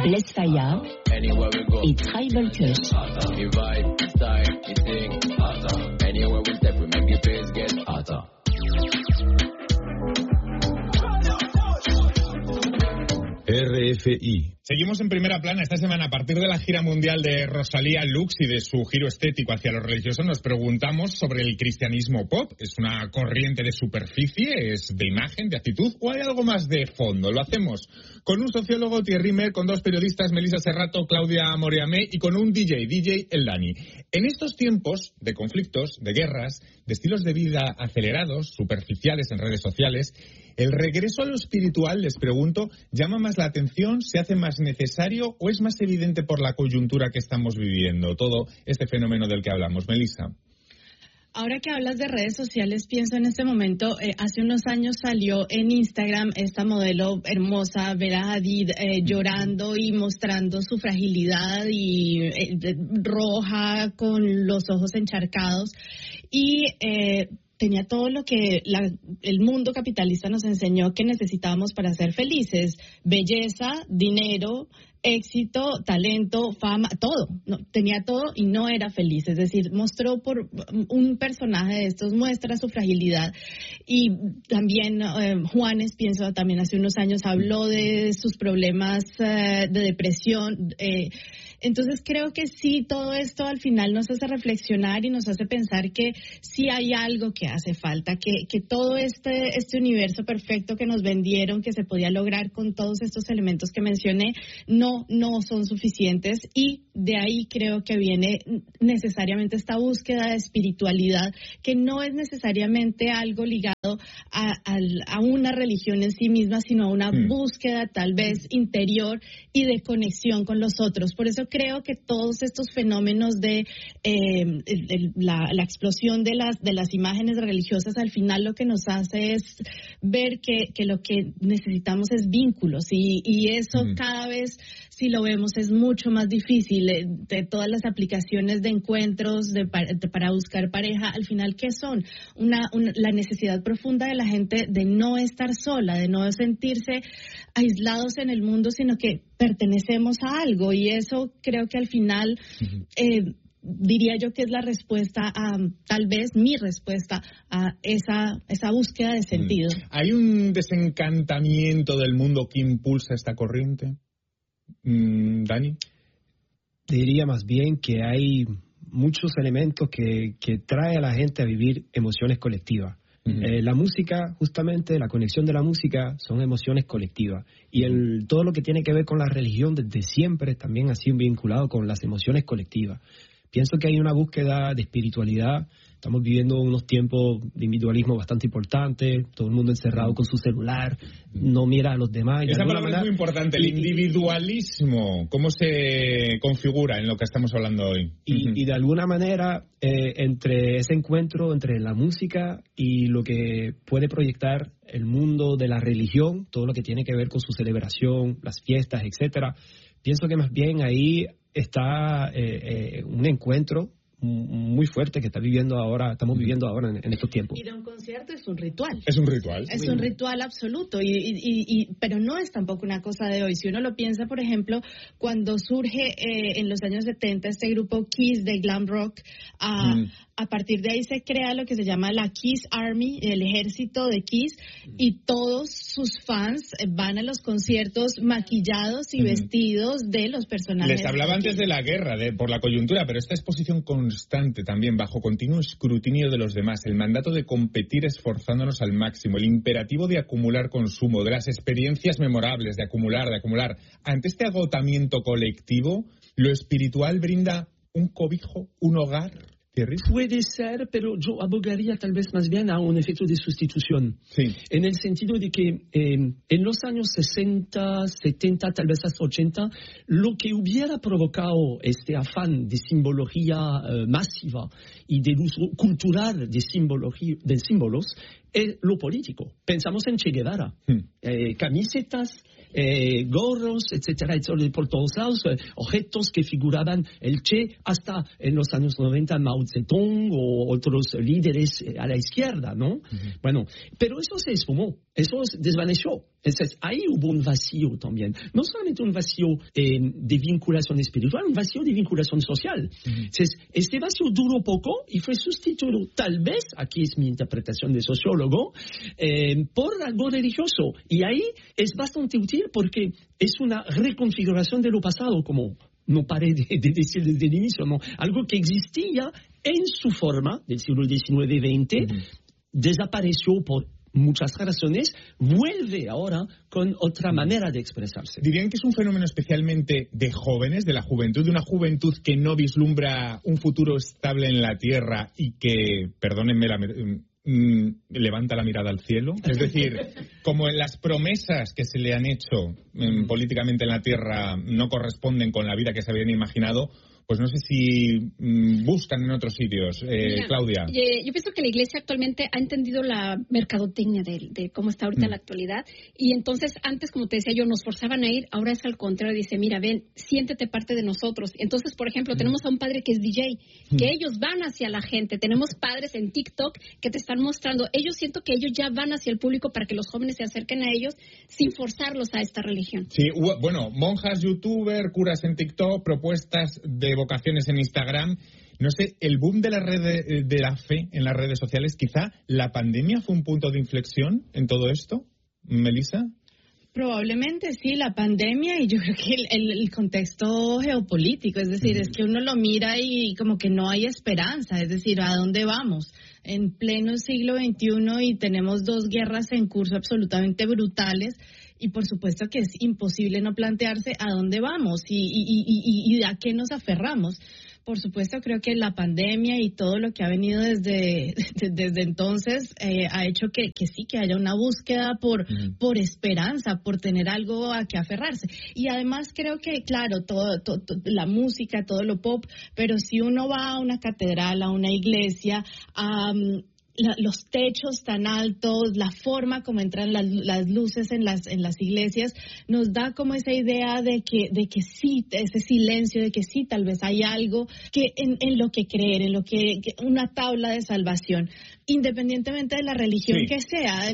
Blesfaya et Tribal Cush. RFI. Seguimos en primera plana. Esta semana, a partir de la gira mundial de Rosalía Lux y de su giro estético hacia lo religioso, nos preguntamos sobre el cristianismo pop. ¿Es una corriente de superficie? ¿Es de imagen, de actitud? ¿O hay algo más de fondo? Lo hacemos con un sociólogo, Thierry Mer, con dos periodistas, Melissa Serrato, Claudia Moriamé, y con un DJ El Dani. En estos tiempos de conflictos, de guerras, de estilos de vida acelerados, superficiales en redes sociales, ¿el regreso a lo espiritual, les pregunto, llama más la atención, se hace más necesario o es más evidente por la coyuntura que estamos viviendo, todo este fenómeno del que hablamos? Melissa. Ahora que hablas de redes sociales, pienso en este momento, hace unos años salió en Instagram esta modelo hermosa, Bella Hadid, llorando y mostrando su fragilidad y roja con los ojos encharcados y tenía todo lo que el mundo capitalista nos enseñó que necesitábamos para ser felices: belleza, dinero, éxito, talento, fama, todo. No, tenía todo y no era feliz. Es decir, mostró por un personaje de estos, muestra su fragilidad. Y también Juanes, pienso, también hace unos años habló de sus problemas de depresión. Entonces creo que sí, todo esto al final nos hace reflexionar y nos hace pensar que sí hay algo que hace falta, que todo este universo perfecto que nos vendieron, que se podía lograr con todos estos elementos que mencioné, no son suficientes, y de ahí creo que viene necesariamente esta búsqueda de espiritualidad, que no es necesariamente algo ligado a una religión en sí misma, sino a una búsqueda tal vez interior y de conexión con los otros. Por eso creo que todos estos fenómenos de la explosión de las imágenes religiosas, al final lo que nos hace es ver que lo que necesitamos es vínculos, y eso cada vez, si lo vemos, es mucho más difícil. De todas las aplicaciones de encuentros para buscar pareja, al final, ¿qué son? La necesidad profunda de la gente de no estar sola, de no sentirse aislados en el mundo, sino que pertenecemos a algo, y eso creo que al final diría yo que es la respuesta tal vez mi respuesta a esa búsqueda de sentido. ¿Hay un desencantamiento del mundo que impulsa esta corriente? Dani. Diría más bien que hay muchos elementos que trae a la gente a vivir emociones colectivas. La música, justamente, la conexión de la música son emociones colectivas. Y todo lo que tiene que ver con la religión desde siempre también ha sido vinculado con las emociones colectivas. Pienso que hay una búsqueda de espiritualidad. Estamos viviendo unos tiempos de individualismo bastante importantes, todo el mundo encerrado con su celular, no mira a los demás. Esa palabra es muy importante, el individualismo. ¿Cómo se configura en lo que estamos hablando hoy? Y de alguna manera, entre ese encuentro entre la música y lo que puede proyectar el mundo de la religión, todo lo que tiene que ver con su celebración, las fiestas, etcétera, pienso que más bien ahí está un encuentro muy fuerte que estamos viviendo ahora en estos tiempos. Ir a un concierto es un ritual. Es un ritual. Es un ritual absoluto, pero no es tampoco una cosa de hoy. Si uno lo piensa, por ejemplo, cuando surge en los años 70 este grupo Kiss de glam rock, a partir de ahí se crea lo que se llama la Kiss Army, el ejército de Kiss, y todos sus fans van a los conciertos maquillados y vestidos de los personajes. Les hablaba antes de la guerra, por la coyuntura, pero esta exposición constante también, bajo continuo escrutinio de los demás, el mandato de competir esforzándonos al máximo, el imperativo de acumular consumo, de las experiencias memorables, de acumular. Ante este agotamiento colectivo, ¿lo espiritual brinda un cobijo, un hogar? Puede ser, pero yo abogaría tal vez más bien a un efecto de sustitución. Sí. En el sentido de que en los años 60, 70, tal vez hasta 80, lo que hubiera provocado este afán de simbología masiva y del uso cultural de símbolos es lo político. Pensamos en Che Guevara. Camisetas, gorros, etcétera, por todos lados, objetos que figuraban el Che, hasta en los años 90 Mao Zedong o otros líderes a la izquierda, ¿no? Bueno, pero eso se esfumó, eso se desvaneció. Entonces, ahí hubo un vacío también. No solamente un vacío de vinculación espiritual, un vacío de vinculación social. Entonces, este vacío duró poco y fue sustituido, tal vez, aquí es mi interpretación de sociólogo, por algo religioso. Y ahí es bastante útil porque es una reconfiguración de lo pasado, como no paré de decir desde el inicio, ¿no? Algo que existía en su forma del siglo XIX-XX, desapareció por muchas razones, vuelve ahora con otra manera de expresarse. ¿Dirían que es un fenómeno especialmente de jóvenes, de la juventud, de una juventud que no vislumbra un futuro estable en la Tierra y que, perdónenme levanta la mirada al cielo? Es decir, como en las promesas que se le han hecho políticamente en la Tierra no corresponden con la vida que se habían imaginado, pues no sé si buscan en otros sitios. Mira, Claudia. Yo pienso que la Iglesia actualmente ha entendido la mercadotecnia de cómo está ahorita la actualidad. Y entonces, antes, como te decía yo, nos forzaban a ir. Ahora es al contrario. Dice, mira, ven, siéntete parte de nosotros. Entonces, por ejemplo, tenemos a un padre que es DJ, que ellos van hacia la gente. Tenemos padres en TikTok que te están mostrando. Siento que ellos ya van hacia el público para que los jóvenes se acerquen a ellos sin forzarlos a esta religión. Sí, bueno, monjas, youtuber, curas en TikTok, propuestas de vocaciones en Instagram. No sé, el boom de la red de la fe en las redes sociales, quizá la pandemia fue un punto de inflexión en todo esto. Melissa. Probablemente sí, la pandemia y yo creo que el contexto geopolítico, es decir, es que uno lo mira y como que no hay esperanza, es decir, ¿a dónde vamos? En pleno siglo XXI y tenemos 2 guerras en curso absolutamente brutales y por supuesto que es imposible no plantearse a dónde vamos y a qué nos aferramos. Por supuesto, creo que la pandemia y todo lo que ha venido desde entonces ha hecho que sí, que haya una búsqueda por esperanza, por tener algo a que aferrarse. Y además creo que, claro, todo la música, todo lo pop, pero si uno va a una catedral, a una iglesia, los techos tan altos, la forma como entran las luces en las iglesias, nos da como esa idea de que sí, ese silencio, de que sí, tal vez hay algo que en lo que creer, en lo que una tabla de salvación, independientemente de la religión que sea.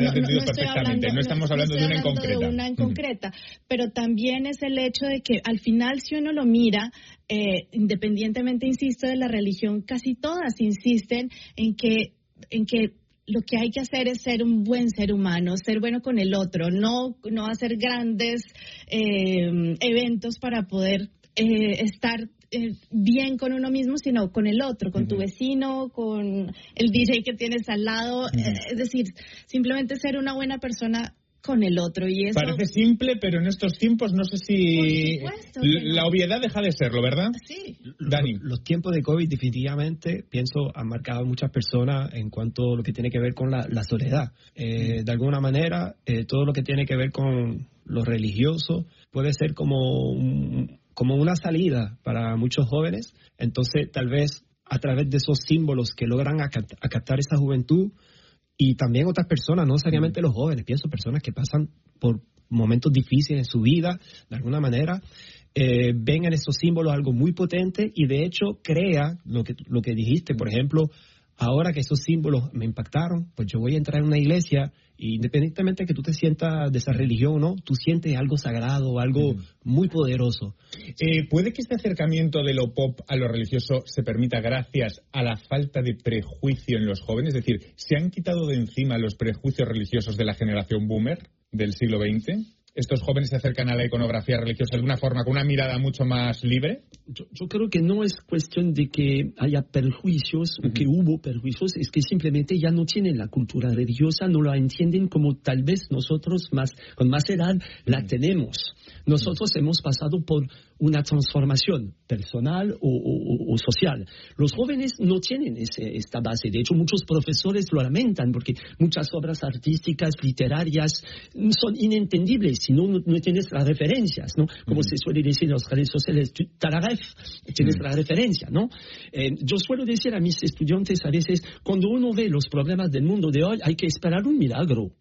No estamos hablando de una en concreta, pero también es el hecho de que al final, si uno lo mira, independientemente, insisto, de la religión, casi todas insisten en que lo que hay que hacer es ser un buen ser humano, ser bueno con el otro, no hacer grandes eventos para poder estar bien con uno mismo, sino con el otro, con tu vecino, con el DJ que tienes al lado, es decir, simplemente ser una buena persona con el otro. Y eso parece simple, pero en estos tiempos no sé si la obviedad deja de serlo, ¿verdad? Sí. Dani. Los tiempos de COVID definitivamente, pienso, han marcado a muchas personas en cuanto a lo que tiene que ver con la soledad. De alguna manera, todo lo que tiene que ver con lo religioso puede ser como una salida para muchos jóvenes. Entonces, tal vez a través de esos símbolos que logran acatar esa juventud, y también otras personas, no necesariamente los jóvenes, pienso personas que pasan por momentos difíciles en su vida, de alguna manera, ven en esos símbolos algo muy potente y de hecho crea lo que dijiste, por ejemplo, ahora que esos símbolos me impactaron, pues yo voy a entrar en una iglesia y independientemente de que tú te sientas de esa religión o no, tú sientes algo sagrado, algo muy poderoso. ¿Puede que este acercamiento de lo pop a lo religioso se permita gracias a la falta de prejuicio en los jóvenes? Es decir, ¿se han quitado de encima los prejuicios religiosos de la generación boomer del siglo XX? ¿Estos jóvenes se acercan a la iconografía religiosa de alguna forma con una mirada mucho más libre? Yo creo que no es cuestión de que haya perjuicios o que hubo perjuicios, es que simplemente ya no tienen la cultura religiosa, no la entienden como tal vez nosotros con más edad la tenemos. Nosotros hemos pasado por una transformación personal o social. Los jóvenes no tienen esta base. De hecho, muchos profesores lo lamentan porque muchas obras artísticas, literarias, son inentendibles si no tienes las referencias, ¿no? Como se suele decir en las redes sociales, tienes la referencia, ¿no? Yo suelo decir a mis estudiantes a veces, cuando uno ve los problemas del mundo de hoy, hay que esperar un milagro.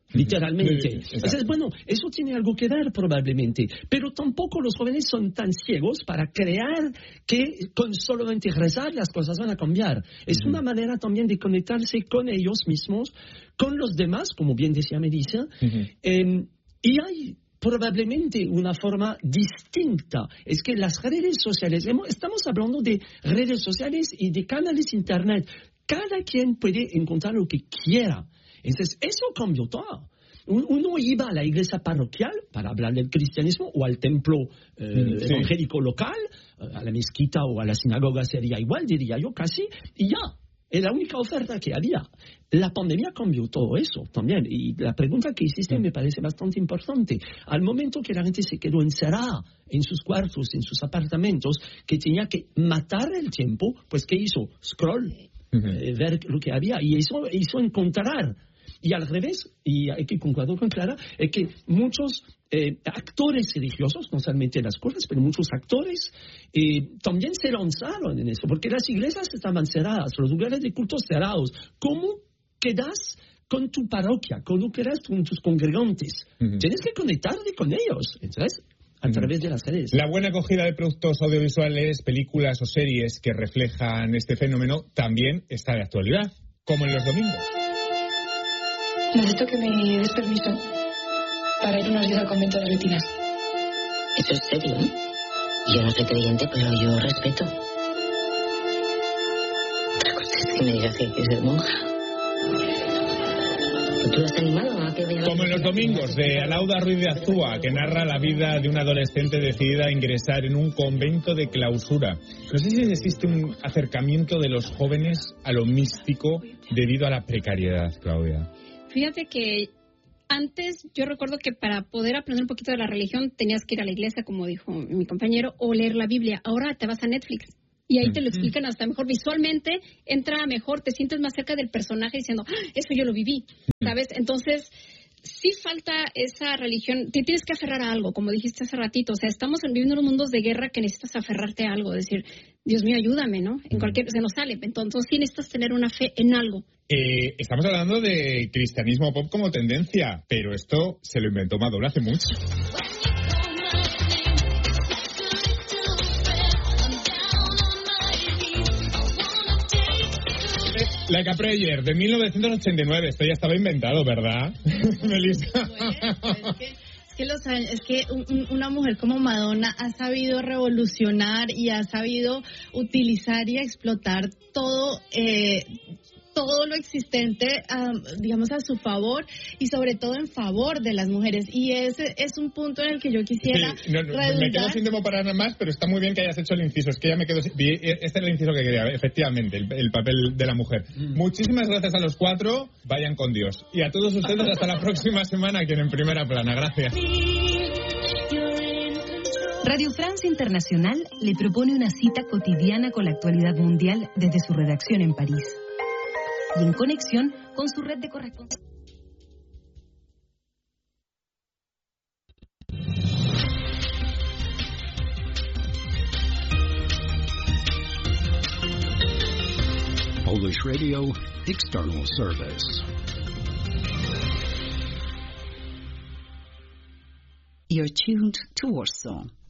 literalmente. Entonces, bueno, eso tiene algo que ver probablemente, pero tampoco los jóvenes son tan ciegos para creer que con solamente rezar las cosas van a cambiar. Es una manera también de conectarse con ellos mismos, con los demás, como bien decía Melissa, y hay probablemente una forma distinta. Es que las redes sociales, estamos hablando de redes sociales y de canales internet. Cada quien puede encontrar lo que quiera. Entonces, eso cambió todo. Uno iba a la iglesia parroquial para hablar del cristianismo o al templo evangélico local, a la mezquita o a la sinagoga sería igual, diría yo casi, y ya. Es la única oferta que había. La pandemia cambió todo eso también. Y la pregunta que hiciste me parece bastante importante. Al momento que la gente se quedó encerrada en sus cuartos, en sus apartamentos, que tenía que matar el tiempo, pues ¿qué hizo? Scroll, ver lo que había. Y eso hizo encontrar. Y al revés, y hay que concordar con Clara, es que muchos actores religiosos, no solamente las cosas, pero muchos actores también se lanzaron en eso, porque las iglesias estaban cerradas, los lugares de culto cerrados. ¿Cómo quedas con tu parroquia? ¿Cómo quedas con tus congregantes? Tienes que conectarte con ellos, ¿sabes? A través de las redes. La buena acogida de productos audiovisuales, películas o series que reflejan este fenómeno también está de actualidad, como en los domingos. Necesito que me des permiso para ir unos días al convento de Retinas. ¿Eso es serio? Yo no soy creyente, pero yo respeto. Otra cosa es que me digas que hay que ser monja. ¿Tú has animado a que vea? Como en los domingos, de Alauda Ruiz de Azúa, que narra la vida de una adolescente decidida a ingresar en un convento de clausura. No sé si existe un acercamiento de los jóvenes a lo místico debido a la precariedad, Claudia. Fíjate que antes yo recuerdo que para poder aprender un poquito de la religión tenías que ir a la iglesia, como dijo mi compañero, o leer la Biblia. Ahora te vas a Netflix y ahí te lo explican hasta mejor. Visualmente entra mejor, te sientes más cerca del personaje diciendo, eso yo lo viví, ¿sabes? Entonces, sí falta esa religión. Te tienes que aferrar a algo, como dijiste hace ratito. O sea, estamos viviendo en unos mundos de guerra que necesitas aferrarte a algo, decir, Dios mío, ayúdame, ¿no? En cualquier, se nos sale. Entonces, sí necesitas tener una fe en algo. Estamos hablando de cristianismo pop como tendencia, pero esto se lo inventó Madonna hace mucho. Like a Prayer, de 1989. Esto ya estaba inventado, ¿verdad, Melissa? Es que una mujer como Madonna ha sabido revolucionar y ha sabido utilizar y explotar todo lo existente, digamos, a su favor y sobre todo en favor de las mujeres. Y ese es un punto en el que yo quisiera redundar. Me quedo sin tiempo para nada más, pero está muy bien que hayas hecho el inciso. Es que ya me quedo este era el inciso que quería, efectivamente, el papel de la mujer. Muchísimas gracias a los cuatro. Vayan con Dios. Y a todos ustedes hasta la próxima semana aquí en Primera Plana. Gracias. Radio France Internacional le propone una cita cotidiana con la actualidad mundial desde su redacción en París y en conexión con su red de corresponsales. Polish Radio External Service. You're tuned to Warsaw.